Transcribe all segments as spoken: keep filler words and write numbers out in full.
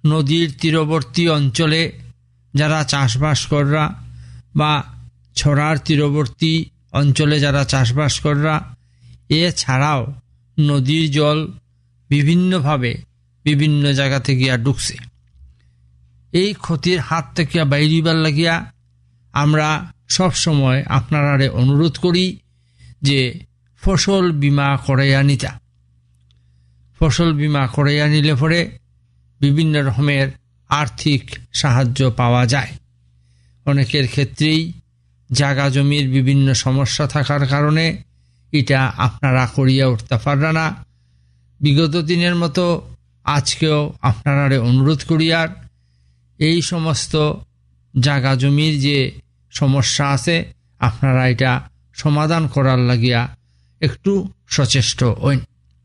নদীর তীরবর্তী অঞ্চলে যারা চাষবাস কররা বা ছড়ার তীরবর্তী অঞ্চলে যারা চাষবাস কররা, এছাড়াও নদীর জল বিভিন্নভাবে বিভিন্ন জায়গা থেকে ঢুকছে। এই ক্ষতির হাত থেকে বাইরিবার লাগিয়া আমরা সব সময় আপনারারে অনুরোধ করি যে ফসল বীমা করাইয়া নিতা। ফসল বীমা করাইয়া নিলে পরে বিভিন্ন রকমের আর্থিক সাহায্য পাওয়া যায়। অনেকের ক্ষেত্রেই জাগা জমির বিভিন্ন সমস্যা থাকার কারণে এটা আপনারা করিয়া উঠতে পাররা না। বিগত দিনের মতো আজকেও আপনারারে অনুরোধ করিয়ার এই সমস্ত জাগা জমির যে সমস্যা আছে আপনারা এটা সমাধান করার লাগিয়া একটু সচেষ্ট হইন।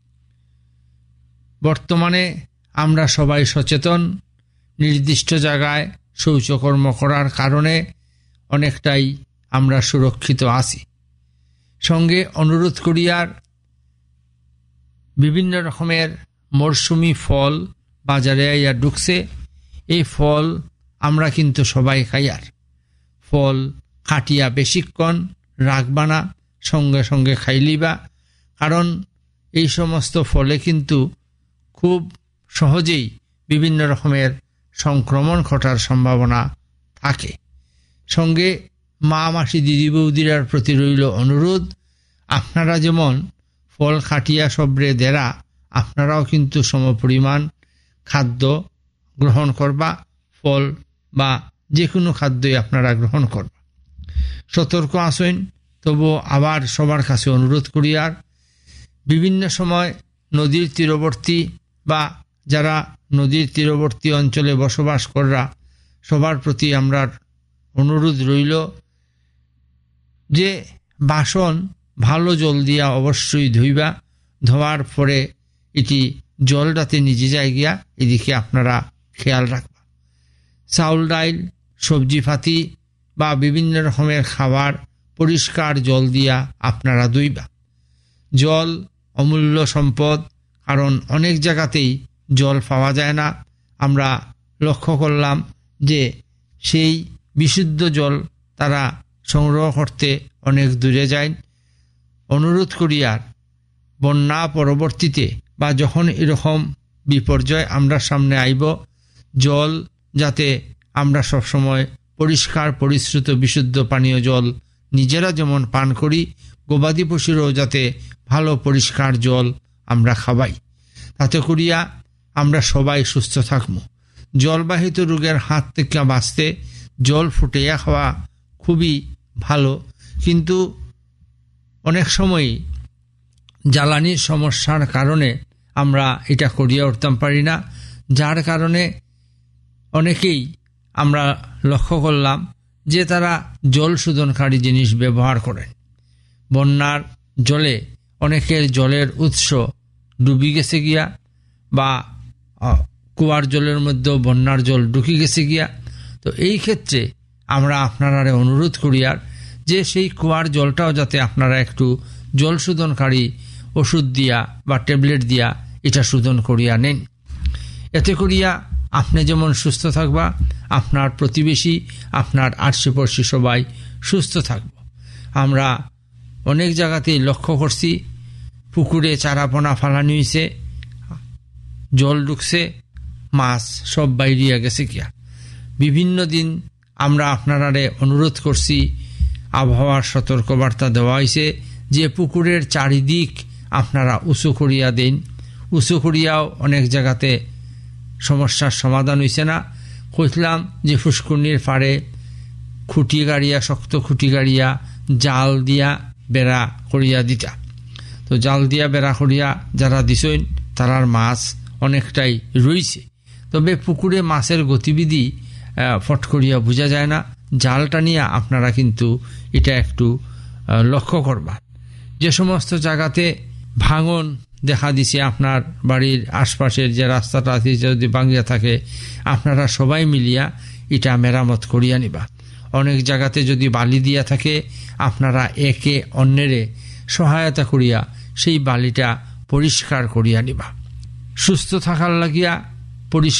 বর্তমানে আমরা সবাই সচেতন। নির্দিষ্ট জায়গায় শৌচকর্ম করার কারণে অনেকটাই আমরা সুরক্ষিত আছি। সঙ্গে অনুরোধ করিয়ার বিভিন্ন রকমের মরশুমি ফল বাজারে আইয়া ঢুকছে। এই ফল আমরা কিন্তু সবাই খাইয়ার। ফল কাটিয়া বেশিক্ষণ রাখবা না, সঙ্গে সঙ্গে খাইলিবা, কারণ এই সমস্ত ফলে কিন্তু খুব সহজেই বিভিন্ন রকমের সংক্রমণ ঘটার সম্ভাবনা থাকে। সঙ্গে মা মাসি দিদি বৌদিরার প্রতি রইল অনুরোধ, আপনারা যেমন ফল কাটিয়া সবরে দেরা, আপনারাও কিন্তু সমপরিমাণ খাদ্য গ্রহণ করবা। ফল বা যে কোনো খাদ্যই আপনারা গ্রহণ করবা। সতর্ক আসেন। তবু আবার সবার কাছে অনুরোধ করি, আর বিভিন্ন সময় নদীর তীরবর্তী বা যারা নদীর তীরবর্তী অঞ্চলে বসবাস কররা সবার প্রতি আমরা অনুরোধ রইল যে বাসন ভালো জল দিয়া অবশ্যই ধুইবা। ধোয়ার পরে এটি জলটাতে নিজে যায় গিয়া, এদিকে আপনারা খেয়াল রাখবা। চাউল ডাইল সবজি ফাতি বা বিভিন্ন রকমের খাবার পরিষ্কার জল দিয়া আপনারা ধুইবা। জল অমূল্য সম্পদ, কারণ অনেক জায়গাতেই জল পাওয়া যায় না। আমরা লক্ষ্য করলাম যে সেই বিশুদ্ধ জল তারা সংগ্রহ করতে অনেক দূরে যায়। অনুরোধ করিয়ার বন্যা পরবর্তীতে বা যখন এরকম বিপর্যয় আমরা সামনে আইব, জল যাতে আমরা সবসময় পরিষ্কার পরিশ্রুত বিশুদ্ধ পানীয় জল নিজেরা যেমন পান করি, গবাদি পশুরও যাতে ভালো পরিষ্কার জল আমরা খাওয়াই। তাতে করিয়া আমরা সবাই সুস্থ থাকব। জলবাহিত রোগের হাত থেকে বাঁচতে জল ফুটাইয়া খাওয়া খুবই ভালো, কিন্তু অনেক সময় জ্বালানির সমস্যার কারণে আমরা এটা করিয়া উঠতাম পারি না, যার কারণে অনেকেই আমরা লক্ষ্য করলাম যে তারা জল শোধনকারী জিনিস ব্যবহার করেন। বন্যার জলে অনেকের জলের উৎস ডুবি গেছে গিয়া বা কুয়ার জলের মধ্যেও বন্যার জল ঢুকি গেছে গিয়া। তো এই ক্ষেত্রে আমরা আপনারা অনুরোধ করিয়ার যে সেই কুয়ার জলটাও যাতে আপনারা একটু জল শোধনকারী ওষুধ দিয়া বা ট্যাবলেট দিয়া এটা শোধন করিয়া নেন। এতে করিয়া আপনি যেমন সুস্থ থাকবা, আপনার প্রতিবেশী, আপনার আশপাশে সবাই সুস্থ থাকব। আমরা অনেক জায়গাতেই লক্ষ্য করছি পুকুরে চারাপোনা ফালানি হয়েছে, জল ঢুকছে, মাছ সব বাইরিয়া গেছে কিয়া। বিভিন্ন দিন আমরা আপনারারে অনুরোধ করছি, আবহাওয়ার সতর্কবার্তা দেওয়া হয়েছে যে পুকুরের চারিদিক আপনারা উঁচু করিয়া দেন। উঁচু করিয়াও অনেক জায়গাতে সমস্যার সমাধান হয়েছে না। কইলাম যে ফুসকুনির পাড়ে খুঁটি গাড়িয়া, শক্ত খুঁটি গাড়িয়া জাল দিয়া বেড়া করিয়া দিতা। তো জাল দিয়া বেড়া করিয়া যারা দিছেন তারার মাছ অনেকটাই রইছে। তবে পুকুরে মাছের গতিবিধি ফট করিয়া বোঝা যায় না। জালটা নিয়ে আপনারা কিন্তু এটা একটু লক্ষ্য করবা। যে সমস্ত জায়গাতে ভাঙন দেখা দিছে, আপনার বাড়ির আশপাশের যে রাস্তাটা আছে যদি ভাঙিয়া থাকে, আপনারা সবাই মিলিয়া এটা মেরামত করিয়া নিবা। অনেক জায়গাতে যদি বালি দিয়া থাকে, আপনারা একে অন্যেরে সহায়তা করিয়া সেই বালিটা পরিষ্কার করিয়া নিবা। সুস্থ থাকার লাগিয়া পরিষ্কার